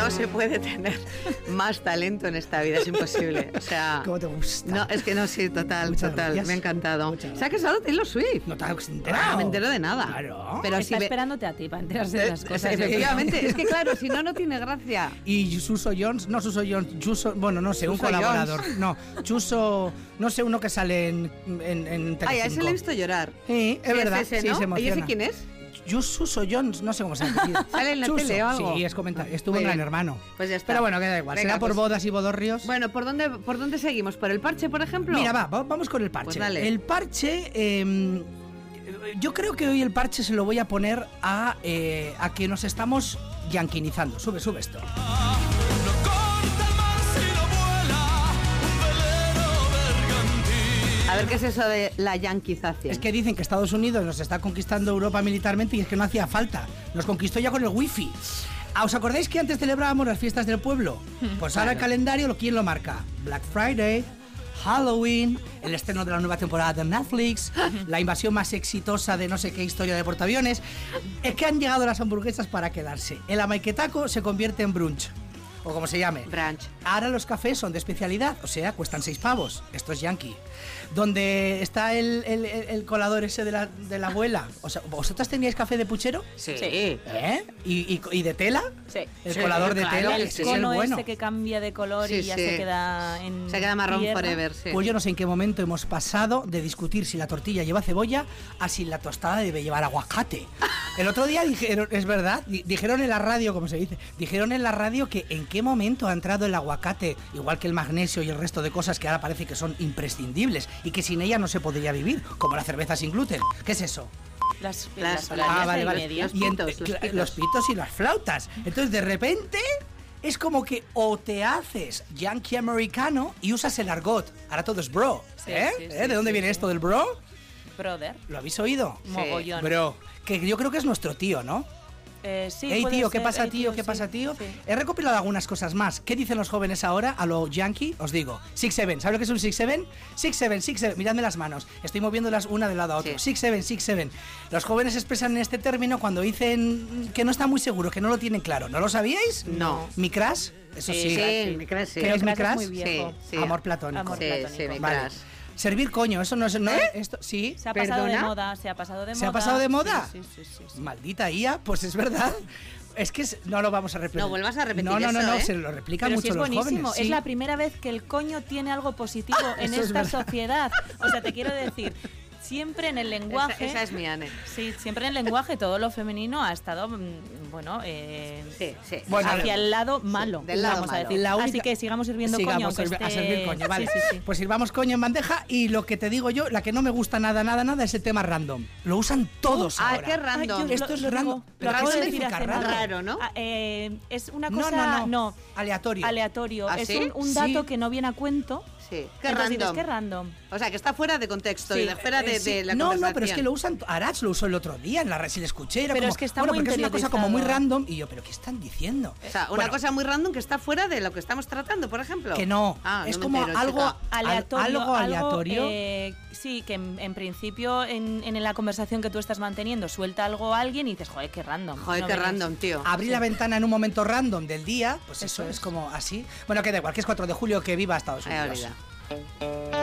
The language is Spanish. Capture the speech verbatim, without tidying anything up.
no se puede tener más talento en esta vida, es imposible. O sea, ¿cómo te gusta? No, es que no, sí, total, Muchas total, gracias. me ha encantado. Muchas ¿Se ha casado Taylor Swift? No te has enterado. Ah, me entero de nada. Claro. Pero Está si ve- esperándote a ti para enterarse de las Eh, cosas. Efectivamente, es que claro, si no, no tiene gracia. Y Suso Jones, no Suso Jones, Juso, bueno, no sé, un Suso colaborador. No, Chuso, no sé, uno que sale en, en, en Ay, a ese Telecinco. le he visto llorar. Sí, es Sí, verdad, ese, sí, ¿no? se ¿Y emociona. ese quién es? Suso Jones, no sé cómo se llama. ¿Sale en la Chuso, tele o algo? Sí, es comentar. Estuvo Muy en Gran bien. Hermano. Pues ya está. Pero bueno, que da igual. Venga, Será por pues- bodas y bodorrios. Bueno, ¿por dónde, ¿por dónde seguimos? ¿Por el parche, por ejemplo? Mira, va, va- vamos con el parche. Pues dale. El parche, eh, yo creo que hoy el parche se lo voy a poner a, eh, a que nos estamos yanquinizando. Sube, sube esto. A ver, ¿qué es eso de la yanquización? Es que dicen que Estados Unidos nos está conquistando Europa militarmente y es que no hacía falta. Nos conquistó ya con el wifi. Ah, ¿os acordáis que antes celebrábamos las fiestas del pueblo? Pues ahora el calendario, ¿lo- ¿quién lo marca? Black Friday, Halloween, el estreno de la nueva temporada de Netflix, la invasión más exitosa de no sé qué historia de portaaviones. Es que han llegado las hamburguesas para quedarse. El amaiquetaco se convierte en brunch, o como se llame. Brunch. Ahora los cafés son de especialidad, o sea, cuestan seis pavos. Esto es yankee. Donde está el, el- el- el colador ese de la, de la abuela. O sea, ¿vosotras teníais café de puchero? Sí. ¿Eh? ¿Y, y, y de tela? Sí. El Sí, colador de claro, tela, el ese es el cono bueno. ese que cambia de color Sí, y ya sí. se queda en Se queda marrón tierra. forever, sí. Pues yo no sé en qué momento hemos pasado de discutir si la tortilla lleva cebolla a si la tostada debe llevar aguacate. El otro día dijeron, es verdad, di- dijeron en la radio, como se dice, dijeron en la radio que en qué momento ha entrado el aguacate, igual que el magnesio y el resto de cosas que ahora parece que son imprescindibles y que sin ella no se podría vivir, como la cerveza sin gluten. ¿Qué es eso? Las, Las- las, las- las Ah, de vale, vale. media. Los Y en- pitos, los cla- pitos. los pitos y las flautas. Entonces, de repente, es como que o te haces yankee americano y usas el argot. Ahora todo es bro. Sí, ¿Eh? sí, ¿Eh? sí, ¿De dónde sí, viene sí. esto del bro? Brother. ¿Lo habéis oído? Mogollón. Bro. Que yo creo que es nuestro tío, ¿no? Eh, sí, Ey, puede tío, ¿qué ser. pasa, Ey, tío? ¿Qué sí, pasa, tío? sí. He recopilado algunas cosas más. ¿Qué dicen los jóvenes ahora a lo yankee? Os digo. Six Seven. ¿Sabes lo que es un Six Seven? Six Seven, Six Seven. Miradme las manos. Estoy moviéndolas una de lado a otro. Sí. Six Seven, Six Seven. Los jóvenes expresan este término cuando dicen que no están muy seguros, que no lo tienen claro. ¿No lo sabíais? No. ¿Mi crush? Eso sí. Sí, mi crush, sí. ¿Qué es mi Mi crush es crush? muy viejo. Sí, sí. Amor platónico. Amor Sí, platónico. sí, mi Vale. crush. Servir coño, eso no es... No, ¿Eh? esto, sí. Se ha pasado de ¿Perdona? moda, se ha pasado de ¿Se ha moda. pasado de moda? Sí, sí, sí, sí. Maldita I A, pues es verdad. Es que es- no lo vamos a repetir. No vuelvas a repetir No, no, no, eso, no, ¿eh? se lo replican Pero mucho sí es los buenísimo, jóvenes. es sí. la primera vez que el coño tiene algo positivo en Eso es esta verdad. sociedad. O sea, te quiero decir, siempre en el lenguaje... Esa, esa es mi Anne. Sí, siempre en el lenguaje todo lo femenino ha estado, mm, bueno, eh, Sí, sí. Bueno, hacia el lado malo, del lado vamos a malo. decir. La única- Así que sigamos sirviendo coño. Sigamos aunque sirvi- a esté- servir coño, vale. Sí, sí, sí. Pues sirvamos coño en bandeja y lo que te digo yo, la que no me gusta nada, nada, nada es el tema random. Lo usan todos Ah, ahora. qué random. Ay, yo Esto lo- es lo random. digo, ¿Pero lo qué acabo de significa decir hace random? nada. Raro, ¿no? Ah, eh, es una No, cosa... no, no. Aleatorio. Aleatorio. ¿Ah, es sí? un, un dato Sí. que no viene a cuento. Sí. Qué Entonces dices, random. qué random. O sea, que está fuera de contexto Sí, y de fuera de, Eh, sí. de la no, conversación. no, pero es que lo usan. Arach lo usó el otro día en la red, si le escuché. Era Pero como, es que está bueno, muy porque es una cosa como muy interiorizado. random. Y yo, ¿pero qué están diciendo? O sea, una Bueno, cosa muy random que está fuera de lo que estamos tratando, por ejemplo. que no. Ah, es no me como entero, algo, chica. al- Aleatorio. algo aleatorio. eh, sí, que en, en principio en, en la conversación que tú estás manteniendo suelta algo a alguien y dices, joder, qué random. Joder, no qué me- random, tío. Abrir la ventana en un momento random del día, pues eso, Eso es es. como así. Bueno, que da igual, que es cuatro de julio, que viva Estados Ay, Unidos. olvida.